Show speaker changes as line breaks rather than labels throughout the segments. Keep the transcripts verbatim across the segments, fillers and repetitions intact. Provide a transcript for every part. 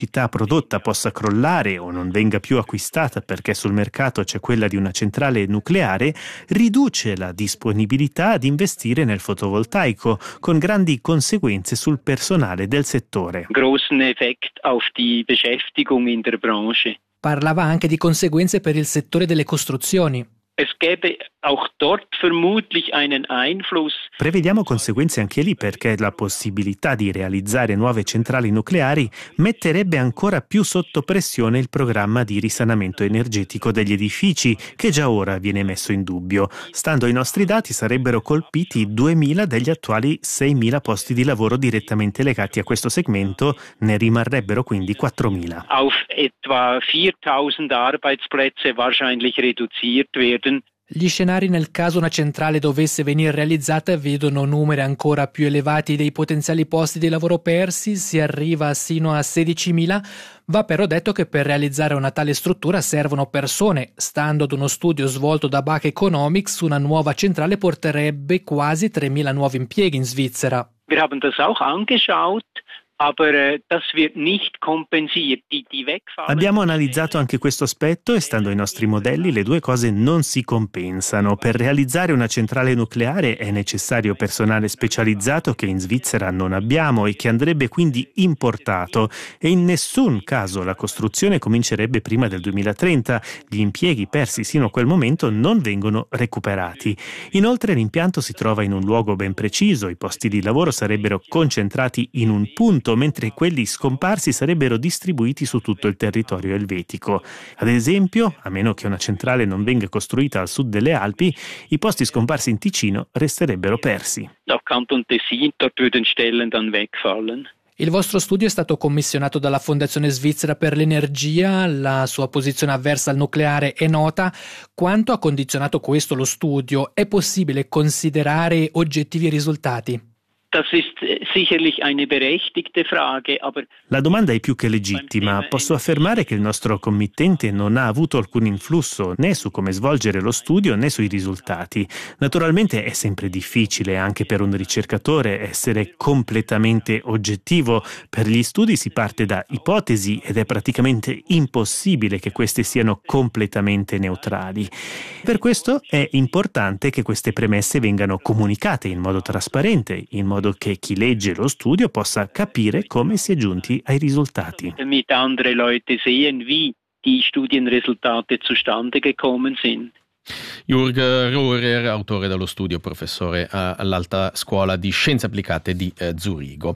l'elettricità prodotta possa crollare o non venga più acquistata perché sul mercato c'è quella di una centrale nucleare, riduce la disponibilità ad investire nel fotovoltaico, con grandi conseguenze sul personale del settore.
Großen Effekt auf die Beschäftigung in der Branche.
Parlava anche di conseguenze per il settore delle costruzioni.
Es gäbe auch dort vermutlich einen Einfluss.
Prevediamo conseguenze anche lì perché la possibilità di realizzare nuove centrali nucleari metterebbe ancora più sotto pressione il programma di risanamento energetico degli edifici, che già ora viene messo in dubbio. Stando ai nostri dati sarebbero colpiti duemila degli attuali seimila posti di lavoro direttamente legati a questo segmento, ne rimarrebbero quindi quattromila.
Auf etwa viertausend Arbeitsplätze wahrscheinlich reduziert werden.
Gli scenari nel caso una centrale dovesse venire realizzata vedono numeri ancora più elevati dei potenziali posti di lavoro persi, si arriva sino a sedicimila. Va però detto che per realizzare una tale struttura servono persone. Stando ad uno studio svolto da Bach Economics, una nuova centrale porterebbe quasi tremila nuovi impieghi in Svizzera.
Wir haben das auch angeschaut. Aber das wird nicht kompensiert. Die, die wegfallen.
Abbiamo analizzato anche questo aspetto e stando ai nostri modelli le due cose non si compensano. Per realizzare una centrale nucleare è necessario personale specializzato che in Svizzera non abbiamo e che andrebbe quindi importato, e in nessun caso la costruzione comincerebbe prima del duemilatrenta. Gli impieghi persi sino a quel momento non vengono recuperati. Inoltre l'impianto si trova in un luogo ben preciso, i posti di lavoro sarebbero concentrati in un punto, mentre quelli scomparsi sarebbero distribuiti su tutto il territorio elvetico. Ad esempio, a meno che una centrale non venga costruita al sud delle Alpi, i posti scomparsi in Ticino resterebbero persi.
Auch Kanton Tessin, dort würden Stellen dann wegfallen.
Il vostro studio è stato commissionato dalla Fondazione Svizzera per l'Energia, la sua posizione avversa al nucleare è nota. Quanto ha condizionato questo lo studio? È possibile considerare oggettivi risultati?
Das ist sicherlich eine berechtigte Frage, aber
La domanda è più che legittima. Posso affermare che il nostro committente non ha avuto alcun influsso né su come svolgere lo studio né sui risultati. Naturalmente è sempre difficile anche per un ricercatore essere completamente oggettivo. Per gli studi si parte da ipotesi ed è praticamente impossibile che queste siano completamente neutrali. Per questo è importante che queste premesse vengano comunicate in modo trasparente, in modo che chi legge lo studio possa capire come si è giunti ai risultati.
Damit andere Leute sehen, wie die Studienresultate zustande gekommen sind.
Jürg Rohrer, autore dello studio, professore all'Alta Scuola di Scienze Applicate di eh, Zurigo.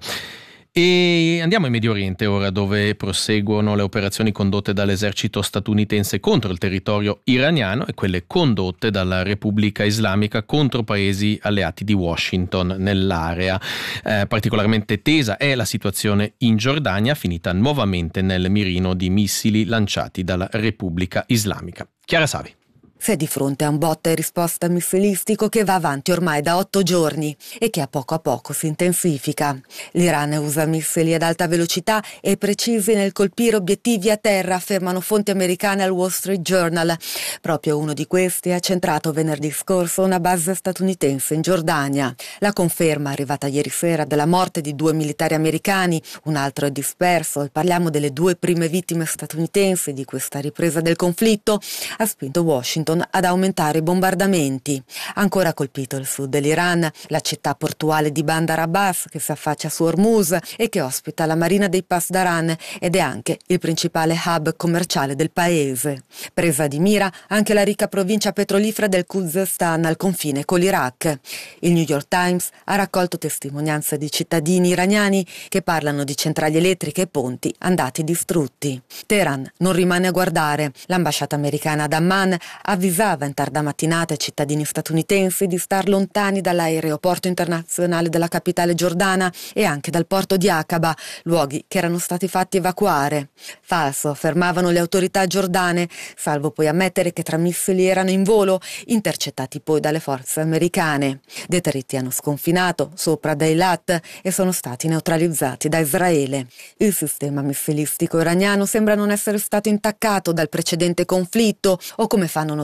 E andiamo in Medio Oriente ora, dove proseguono le operazioni condotte dall'esercito statunitense contro il territorio iraniano e quelle condotte dalla Repubblica Islamica contro paesi alleati di Washington nell'area. Eh, particolarmente tesa è la situazione in Giordania, finita nuovamente nel mirino di missili lanciati dalla Repubblica Islamica. Chiara Savi.
Si è di fronte a un botta e risposta missilistico che va avanti ormai da otto giorni e che a poco a poco si intensifica. L'Iran usa missili ad alta velocità e precisi nel colpire obiettivi a terra, affermano fonti americane al Wall Street Journal. Proprio uno di questi ha centrato venerdì scorso una base statunitense in Giordania. La conferma, arrivata ieri sera, della morte di due militari americani, un altro è disperso, e parliamo delle due prime vittime statunitensi di questa ripresa del conflitto, ha spinto Washington ad aumentare i bombardamenti. Ancora colpito il sud dell'Iran, la città portuale di Bandar Abbas, che si affaccia su Hormuz e che ospita la marina dei Pasdaran ed è anche il principale hub commerciale del paese. Presa di mira anche la ricca provincia petrolifera del Khuzestan al confine con l'Iraq. Il New York Times ha raccolto testimonianze di cittadini iraniani che parlano di centrali elettriche e ponti andati distrutti. Teheran non rimane a guardare. L'ambasciata americana ad Amman avvisava in tarda mattinata i cittadini statunitensi di star lontani dall'aeroporto internazionale della capitale giordana e anche dal porto di Aqaba, luoghi che erano stati fatti evacuare. Falso, affermavano le autorità giordane, salvo poi ammettere che tre missili erano in volo, intercettati poi dalle forze americane. Detriti hanno sconfinato sopra Eilat e sono stati neutralizzati da Israele. Il sistema missilistico iraniano sembra non essere stato intaccato dal precedente conflitto, o come fanno notare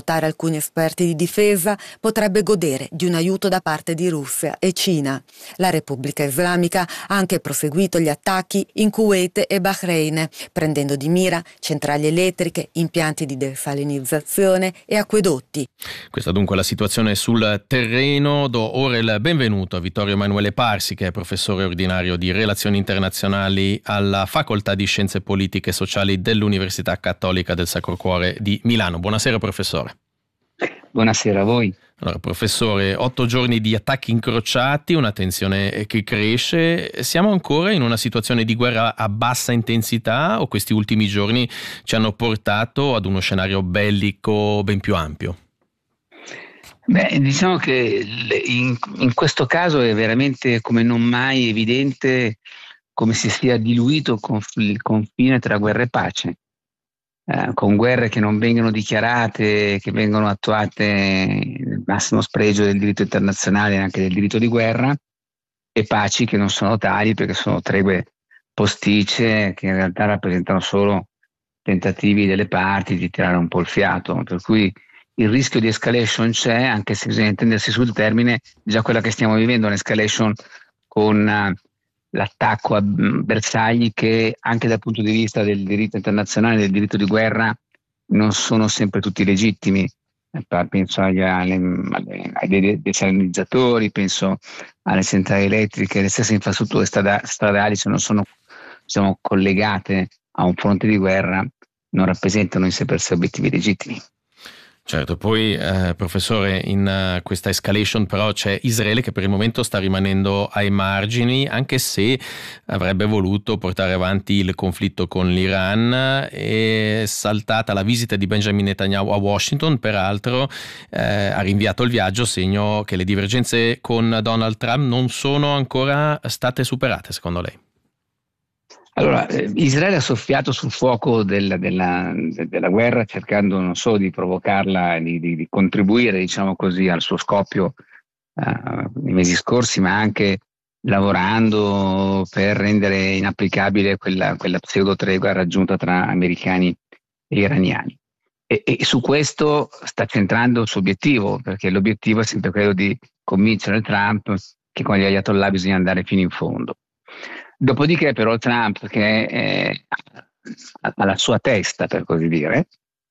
notare alcuni esperti di difesa, potrebbe godere di un aiuto da parte di Russia e Cina. La Repubblica Islamica ha anche proseguito gli attacchi in Kuwait e Bahrain, prendendo di mira centrali elettriche, impianti di desalinizzazione e acquedotti.
Questa dunque è la situazione sul terreno. Do ora il benvenuto a Vittorio Emanuele Parsi, che è professore ordinario di Relazioni Internazionali alla Facoltà di Scienze Politiche e Sociali dell'Università Cattolica del Sacro Cuore di Milano. Buonasera professore.
Buonasera a voi.
Allora, professore, otto giorni di attacchi incrociati, una tensione che cresce. Siamo ancora in una situazione di guerra a bassa intensità o questi ultimi giorni ci hanno portato ad uno scenario bellico ben più ampio?
Beh, diciamo che in, in questo caso è veramente come non mai evidente come si sia diluito il, conf- il confine tra guerra e pace. Eh, con guerre che non vengono dichiarate, che vengono attuate nel massimo spregio del diritto internazionale e anche del diritto di guerra, e paci che non sono tali perché sono tregue posticce che in realtà rappresentano solo tentativi delle parti di tirare un po' il fiato, per cui il rischio di escalation c'è, anche se bisogna intendersi sul termine. Già quella che stiamo vivendo è un'escalation con uh, l'attacco a bersagli che anche dal punto di vista del diritto internazionale, del diritto di guerra, non sono sempre tutti legittimi. Penso agli, alle, alle, ai desalinizzatori, penso alle centrali elettriche, le stesse infrastrutture strada, stradali, se non sono diciamo, collegate a un fronte di guerra, non rappresentano in sé per sé obiettivi legittimi.
Certo, poi eh, professore, in uh, questa escalation però c'è Israele che per il momento sta rimanendo ai margini, anche se avrebbe voluto portare avanti il conflitto con l'Iran. È saltata la visita di Benjamin Netanyahu a Washington, peraltro eh, ha rinviato il viaggio, segno che le divergenze con Donald Trump non sono ancora state superate, secondo lei?
Allora, eh, Israele ha soffiato sul fuoco del, della, de, della guerra, cercando non solo di provocarla, di, di, di contribuire, diciamo così, al suo scoppio uh, nei mesi scorsi, ma anche lavorando per rendere inapplicabile quella, quella pseudo tregua raggiunta tra americani e iraniani. E, e su questo sta centrando il suo obiettivo, perché l'obiettivo è sempre quello di convincere Trump che con gli ayatollah bisogna andare fino in fondo. Dopodiché però Trump, che è alla sua testa per così dire,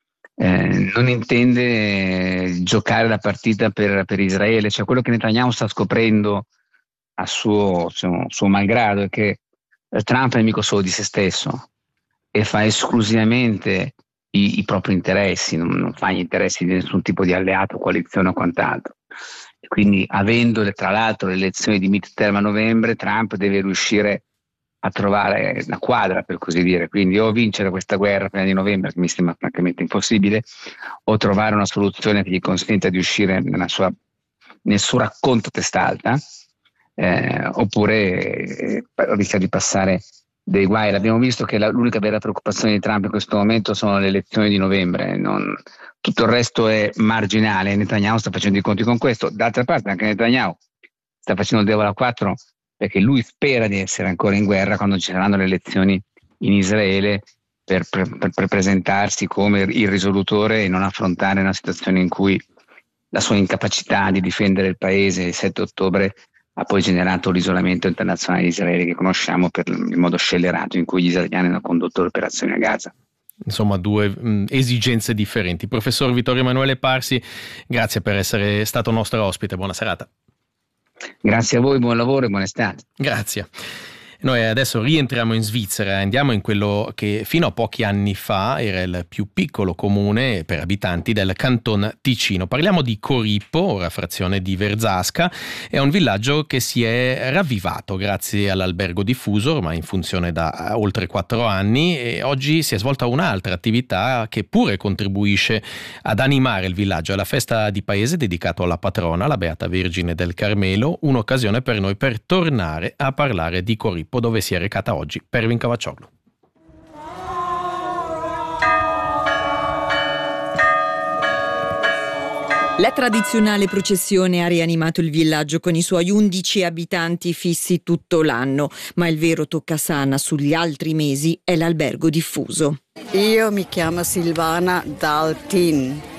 eh, non intende giocare la partita per, per Israele. Cioè quello che Netanyahu sta scoprendo a suo, suo, suo malgrado è che Trump è nemico solo di se stesso e fa esclusivamente i, i propri interessi, non, non fa gli interessi di nessun tipo di alleato, coalizione o quant'altro. E quindi, avendo tra l'altro le elezioni di midterm a novembre, Trump deve riuscire a trovare una quadra, per così dire, quindi o vincere questa guerra prima di novembre, che mi sembra francamente impossibile, o trovare una soluzione che gli consenta di uscire nella sua, nel suo racconto testa alta, eh, oppure eh, rischia di passare dei guai. L'abbiamo visto che la, l'unica vera preoccupazione di Trump in questo momento sono le elezioni di novembre, non, tutto il resto è marginale. Netanyahu sta facendo i conti con questo. D'altra parte anche Netanyahu sta facendo il diavolo a quattro, perché lui spera di essere ancora in guerra quando ci saranno le elezioni in Israele per, per, per presentarsi come il risolutore e non affrontare una situazione in cui la sua incapacità di difendere il paese il sette ottobre ha poi generato l'isolamento internazionale di Israele che conosciamo per il modo scellerato in cui gli israeliani hanno condotto l'operazione a Gaza.
Insomma, due mh, esigenze differenti. Professor Vittorio Emanuele Parsi, grazie per essere stato nostro ospite. Buona serata.
Grazie a voi, buon lavoro e buona estate.
Grazie. Noi adesso rientriamo in Svizzera e andiamo in quello che fino a pochi anni fa era il più piccolo comune per abitanti del Canton Ticino. Parliamo di Corippo, ora frazione di Verzasca. È un villaggio che si è ravvivato grazie all'albergo diffuso, ormai in funzione da oltre quattro anni, e oggi si è svolta un'altra attività che pure contribuisce ad animare il villaggio. È la festa di paese dedicato alla patrona, la Beata Vergine del Carmelo, un'occasione per noi per tornare a parlare di Corippo, dove si è recata oggi Pervin Cavaccioglu.
La tradizionale processione ha rianimato il villaggio con i suoi undici abitanti fissi tutto l'anno, ma il vero toccasana sugli altri mesi è l'albergo diffuso.
Io mi chiamo Silvana Daltin.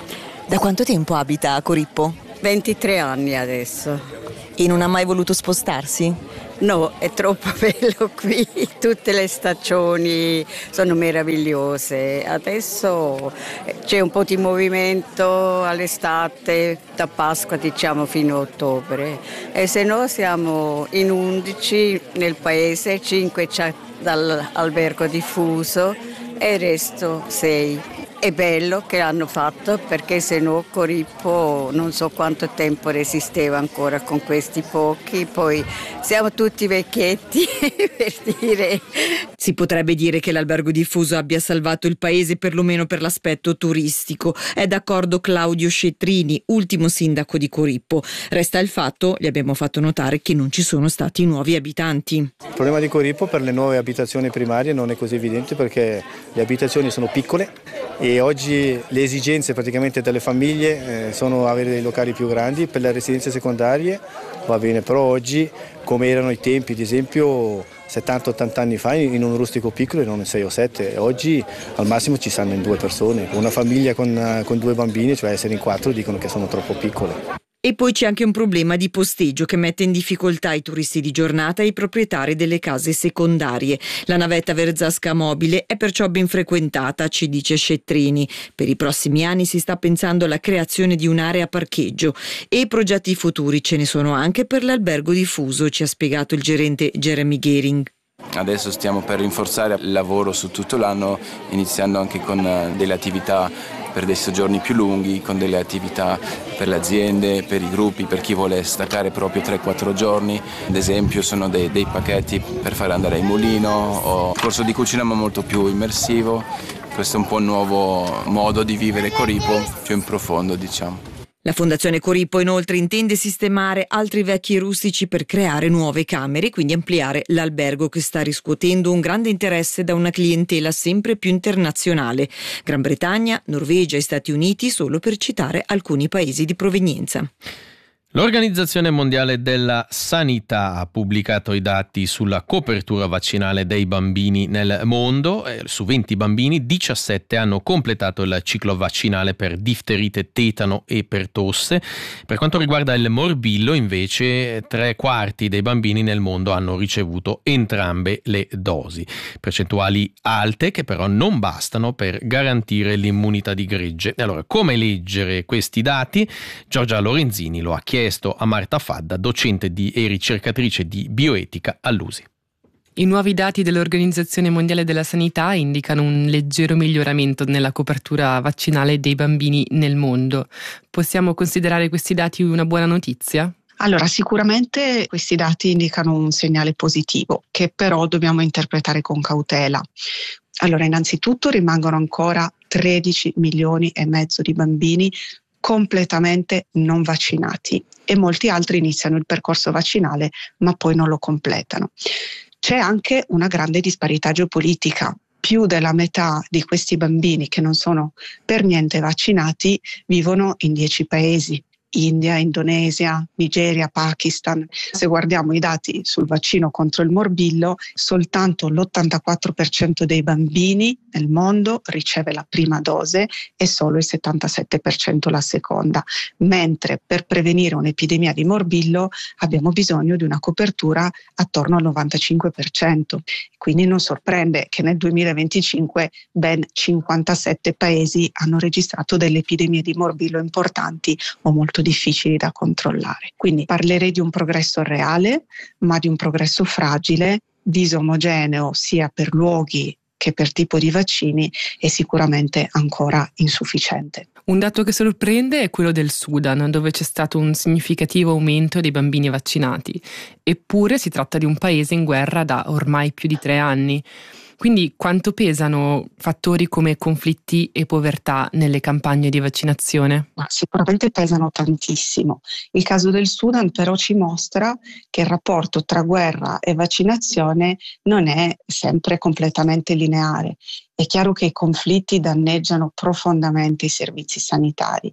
Da quanto tempo abita a Corippo?
ventitré anni adesso.
E non ha mai voluto spostarsi?
No, è troppo bello qui, tutte le stagioni sono meravigliose. Adesso c'è un po' di movimento all'estate, da Pasqua diciamo fino a ottobre. E se no siamo in undici nel paese, cinque c'è dall'albergo diffuso e il resto sei. È bello che hanno fatto, perché se no Corippo non so quanto tempo resisteva ancora con questi pochi, poi siamo tutti vecchietti per dire.
Si potrebbe dire che l'albergo diffuso abbia salvato il paese perlomeno per l'aspetto turistico. È d'accordo Claudio Scettrini, ultimo sindaco di Corippo. Resta il fatto, gli abbiamo fatto notare, che non ci sono stati nuovi abitanti.
Il problema di Corippo per le nuove abitazioni primarie non è così evidente, perché le abitazioni sono piccole e oggi le esigenze praticamente delle famiglie eh, sono avere dei locali più grandi. Per le residenze secondarie va bene, però oggi, come erano i tempi, ad esempio settanta ottanta anni fa, in un rustico piccolo erano sei o sette, oggi al massimo ci stanno in due persone. Una famiglia con, con due bambini, cioè essere in quattro, dicono che sono troppo piccole.
E poi c'è anche un problema di posteggio che mette in difficoltà i turisti di giornata e i proprietari delle case secondarie. La navetta Verzasca mobile è perciò ben frequentata, ci dice Scettrini. Per i prossimi anni si sta pensando alla creazione di un'area parcheggio e progetti futuri ce ne sono anche per l'albergo diffuso, ci ha spiegato il gerente Jeremy Gehring.
Adesso stiamo per rinforzare il lavoro su tutto l'anno, iniziando anche con delle attività per dei soggiorni più lunghi, con delle attività per le aziende, per i gruppi, per chi vuole staccare proprio tre quattro giorni. Ad esempio sono dei, dei pacchetti per fare andare in mulino o un corso di cucina ma molto più immersivo. Questo è un po' un nuovo modo di vivere Corippo, più in profondo, diciamo.
La Fondazione Corippo inoltre intende sistemare altri vecchi rustici per creare nuove camere, quindi ampliare l'albergo che sta riscuotendo un grande interesse da una clientela sempre più internazionale. Gran Bretagna, Norvegia e Stati Uniti, solo per citare alcuni paesi di provenienza.
L'Organizzazione Mondiale della Sanità ha pubblicato i dati sulla copertura vaccinale dei bambini nel mondo. Su venti bambini, diciassette hanno completato il ciclo vaccinale per difterite, tetano e per tosse. Per quanto riguarda il morbillo, invece, tre quarti dei bambini nel mondo hanno ricevuto entrambe le dosi. Percentuali alte che però non bastano per garantire l'immunità di gregge. Allora, come leggere questi dati? Giorgia Lorenzini lo ha chiesto a Marta Fadda, docente di, e ricercatrice di bioetica all'U S I.
I nuovi dati dell'Organizzazione Mondiale della Sanità indicano un leggero miglioramento nella copertura vaccinale dei bambini nel mondo. Possiamo considerare questi dati una buona notizia?
Allora, sicuramente questi dati indicano un segnale positivo, che però dobbiamo interpretare con cautela. Allora, innanzitutto rimangono ancora tredici milioni e mezzo di bambini completamente non vaccinati e molti altri iniziano il percorso vaccinale ma poi non lo completano. C'è anche una grande disparità geopolitica. Più della metà di questi bambini che non sono per niente vaccinati vivono in dieci paesi. India, Indonesia, Nigeria, Pakistan. Se guardiamo i dati sul vaccino contro il morbillo, soltanto l'ottantaquattro per cento dei bambini nel mondo riceve la prima dose e solo il settantasette per cento la seconda, mentre per prevenire un'epidemia di morbillo abbiamo bisogno di una copertura attorno al novantacinque per cento. Quindi non sorprende che nel duemilaventicinque ben cinquantasette paesi hanno registrato delle epidemie di morbillo importanti o molto difficili da controllare. Quindi parlerei di un progresso reale, ma di un progresso fragile, disomogeneo sia per luoghi che per tipo di vaccini e sicuramente ancora insufficiente.
Un dato che sorprende è quello del Sudan, dove c'è stato un significativo aumento dei bambini vaccinati. Eppure si tratta di un paese in guerra da ormai più di tre anni. Quindi quanto pesano fattori come conflitti e povertà nelle campagne di vaccinazione?
Ma sicuramente pesano tantissimo. Il caso del Sudan però ci mostra che il rapporto tra guerra e vaccinazione non è sempre completamente lineare. È chiaro che i conflitti danneggiano profondamente i servizi sanitari,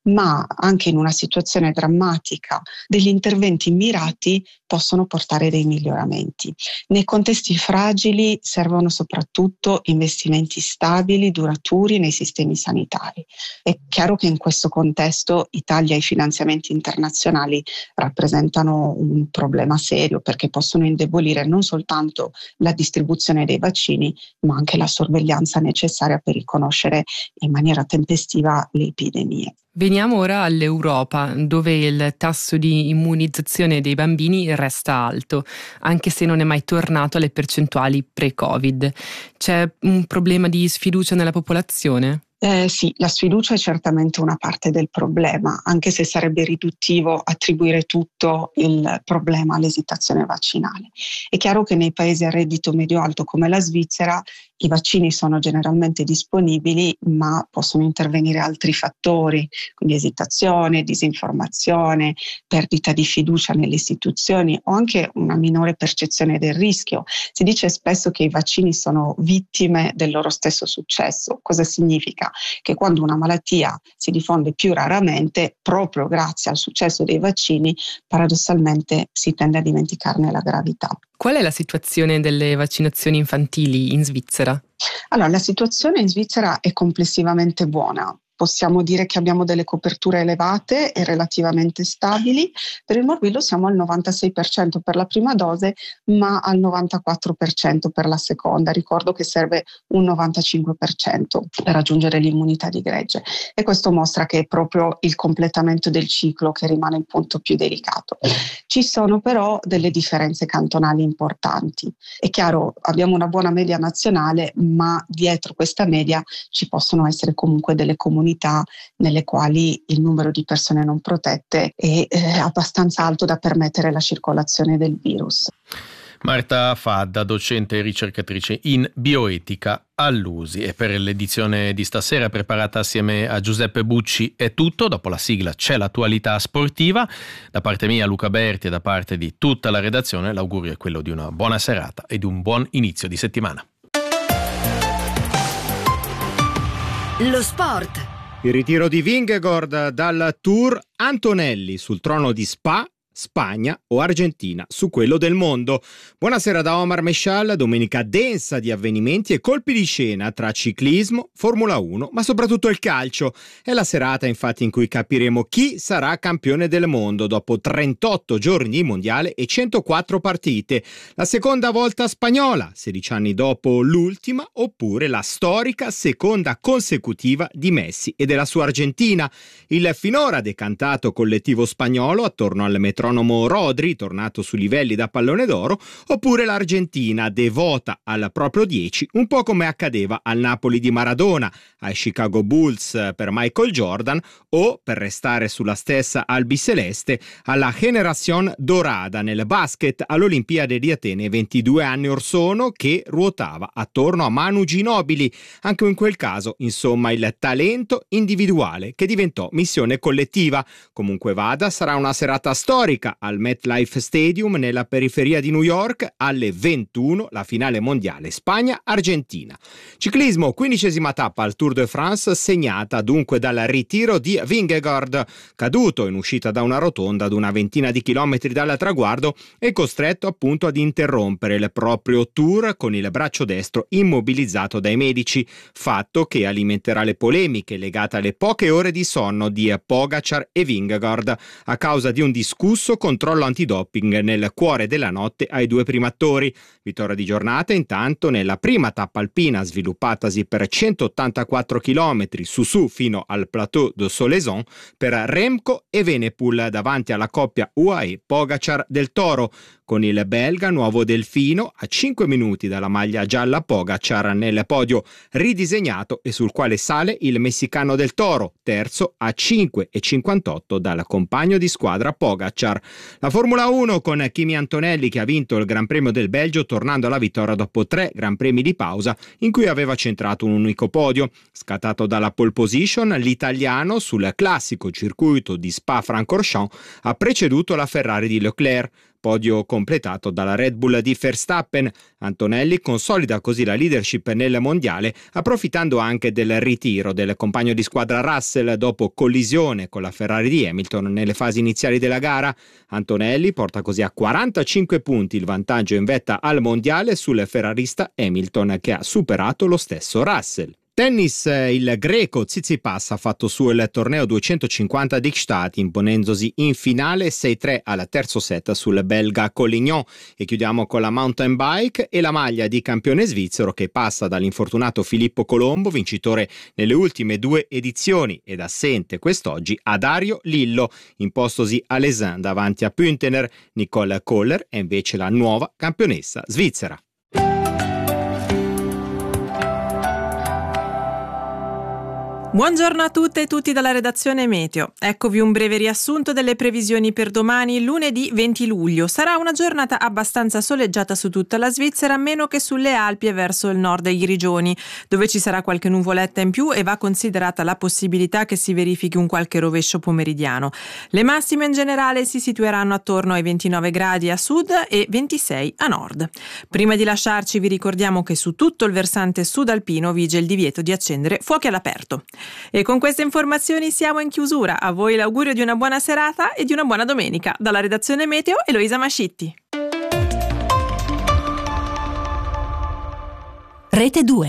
ma anche in una situazione drammatica degli interventi mirati possono portare dei miglioramenti. Nei contesti fragili servono soprattutto investimenti stabili, duraturi nei sistemi sanitari. È chiaro che in questo contesto i tagli ai finanziamenti internazionali rappresentano un problema serio, perché possono indebolire non soltanto la distribuzione dei vaccini, ma anche la sorveglianza necessaria per riconoscere in maniera tempestiva le epidemie.
Veniamo ora all'Europa, dove il tasso di immunizzazione dei bambini resta alto, anche se non è mai tornato alle percentuali pre-Covid. C'è un problema di sfiducia nella popolazione?
Eh, sì, la sfiducia è certamente una parte del problema, anche se sarebbe riduttivo attribuire tutto il problema all'esitazione vaccinale. È chiaro che nei paesi a reddito medio-alto come la Svizzera i vaccini sono generalmente disponibili, ma possono intervenire altri fattori, quindi esitazione, disinformazione, perdita di fiducia nelle istituzioni o anche una minore percezione del rischio. Si dice spesso che i vaccini sono vittime del loro stesso successo. Cosa significa? Che quando una malattia si diffonde più raramente, proprio grazie al successo dei vaccini, paradossalmente si tende a dimenticarne la gravità.
Qual è la situazione delle vaccinazioni infantili in Svizzera?
Allora, la situazione in Svizzera è complessivamente buona. Possiamo dire che abbiamo delle coperture elevate e relativamente stabili. Per il morbillo siamo al novantasei per cento per la prima dose, ma al novantaquattro per cento per la seconda. Ricordo che serve un novantacinque per cento per raggiungere l'immunità di gregge, e questo mostra che è proprio il completamento del ciclo che rimane il punto più delicato. Ci sono però delle differenze cantonali importanti. È chiaro, abbiamo una buona media nazionale, ma dietro questa media ci possono essere comunque delle comunità nelle quali il numero di persone non protette è eh, abbastanza alto da permettere la circolazione del virus.
Marta Fadda, docente e ricercatrice in bioetica all'U S I. E per l'edizione di stasera, preparata assieme a Giuseppe Bucci, è tutto. Dopo la sigla c'è l'attualità sportiva. Da parte mia, Luca Berti, e da parte di tutta la redazione, l'augurio è quello di una buona serata e di un buon inizio di settimana.
Lo sport.
Il ritiro di Vingegaard dal Tour, Antonelli sul trono di Spa, Spagna o Argentina su quello del mondo. Buonasera da Omar Meshal, domenica densa di avvenimenti e colpi di scena tra ciclismo, Formula uno, ma soprattutto il calcio. È la serata infatti in cui capiremo chi sarà campione del mondo dopo trentotto giorni di mondiale e centoquattro partite. La seconda volta spagnola, sedici anni dopo l'ultima, oppure la storica seconda consecutiva di Messi e della sua Argentina. Il finora decantato collettivo spagnolo attorno al metronomo Rodri, tornato su livelli da pallone d'oro, oppure l'Argentina devota al proprio dieci, un po' come accadeva al Napoli di Maradona, ai Chicago Bulls per Michael Jordan o, per restare sulla stessa albiceleste, alla Generación Dorada nel basket all'Olimpiade di Atene ventidue anni or sono, che ruotava attorno a Manu Ginobili. Anche in quel caso, insomma, il talento individuale che diventò missione collettiva. Comunque vada, sarà una serata storica al MetLife Stadium nella periferia di New York alle ventuno, la finale mondiale Spagna-Argentina. Ciclismo, quindicesima tappa al Tour de France, segnata dunque dal ritiro di Vingegaard, caduto in uscita da una rotonda ad una ventina di chilometri dal traguardo e costretto appunto ad interrompere il proprio tour con il braccio destro immobilizzato dai medici, fatto che alimenterà le polemiche legate alle poche ore di sonno di Pogacar e Vingegaard a causa di un discusso controllo antidoping nel cuore della notte ai due primatori. Vittoria di giornata intanto nella prima tappa alpina, sviluppatasi per centottantaquattro chilometri su su fino al Plateau de Solaison, per Remco e Evenepoel davanti alla coppia U A E Pogacar del Toro, con il belga Nuovo Delfino a cinque minuti dalla maglia gialla Pogacar nel podio ridisegnato e sul quale sale il messicano del Toro, terzo a cinque e cinquantotto dal compagno di squadra Pogacar. La Formula uno con Kimi Antonelli, che ha vinto il Gran Premio del Belgio tornando alla vittoria dopo tre Gran Premi di pausa in cui aveva centrato un unico podio. Scattato dalla pole position, l'italiano sul classico circuito di Spa-Francorchamps ha preceduto la Ferrari di Leclerc. podio completato dalla Red Bull di Verstappen. Antonelli consolida così la leadership nel mondiale, approfittando anche del ritiro del compagno di squadra Russell dopo collisione con la Ferrari di Hamilton nelle fasi iniziali della gara. Antonelli porta così a quarantacinque punti il vantaggio in vetta al mondiale sul ferrarista Hamilton, che ha superato lo stesso Russell. Tennis, il greco Tsitsipas ha fatto su il torneo duecentocinquanta di Gstaad, imponendosi in finale sei tre al terzo set sul belga Collignon. E chiudiamo con la mountain bike e la maglia di campione svizzero, che passa dall'infortunato Filippo Colombo, vincitore nelle ultime due edizioni ed assente quest'oggi, a Dario Lillo, impostosi a Lausanne davanti a Püntener. Nicole Koller è invece la nuova campionessa svizzera.
Buongiorno a tutte e tutti dalla redazione Meteo. Eccovi un breve riassunto delle previsioni per domani, lunedì venti luglio. Sarà una giornata abbastanza soleggiata su tutta la Svizzera, meno che sulle Alpi e verso il nord dei Grigioni, dove ci sarà qualche nuvoletta in più e va considerata la possibilità che si verifichi un qualche rovescio pomeridiano. Le massime in generale si situeranno attorno ai ventinove gradi a sud e ventisei a nord. Prima di lasciarci vi ricordiamo che su tutto il versante sudalpino vige il divieto di accendere fuochi all'aperto. E con queste informazioni siamo in chiusura. A voi l'augurio di una buona serata e di una buona domenica. Dalla redazione Meteo, Eloisa Mascitti.
Rete due.